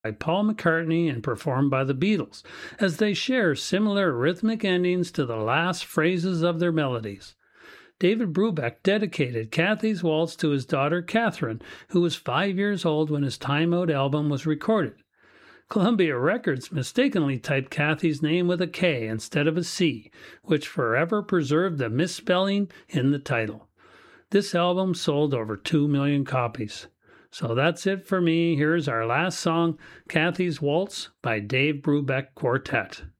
by Paul McCartney and performed by the Beatles, as they share similar rhythmic endings to the last phrases of their melodies. David Brubeck dedicated Kathy's Waltz to his daughter Catherine, who was 5 years old when his Time Out album was recorded. Columbia Records mistakenly typed Kathy's name with a K instead of a C, which forever preserved the misspelling in the title. This album sold over 2 million copies. So that's it for me. Here's our last song, Kathy's Waltz by Dave Brubeck Quartet.